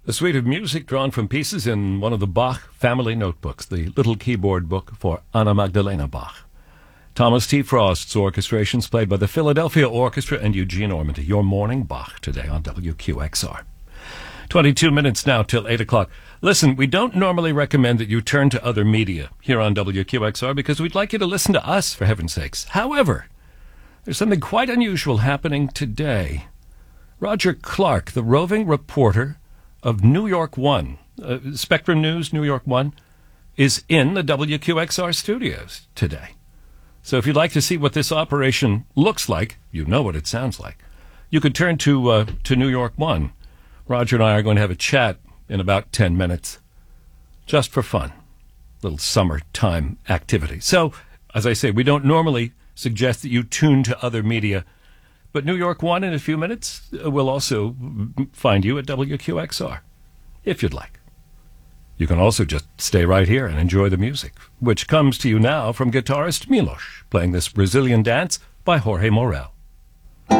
A suite of music drawn from pieces in one of the Bach family notebooks, the Little Keyboard Book for Anna Magdalena Bach. Thomas T. Frost's orchestrations played by the Philadelphia Orchestra and Eugene Ormandy. Your morning Bach today on WQXR. 22 minutes now till 8 o'clock. Listen, we don't normally recommend that you turn to other media here on WQXR because we'd like you to listen to us, for heaven's sakes. However, there's something quite unusual happening today. Roger Clark, the roving reporter of New York One, Spectrum News, New York One, is in the WQXR studios today. So if you'd like to see what this operation looks like, you know what it sounds like, you could turn to New York One. Roger and I are going to have a chat in about 10 minutes, just for fun, little summertime activity. So, as I say, we don't normally suggest that you tune to other media, but New York One in a few minutes will also find you at WQXR, if you'd like. You can also just stay right here and enjoy the music, which comes to you now from guitarist Milos, playing this Brazilian dance by Jorge Morel.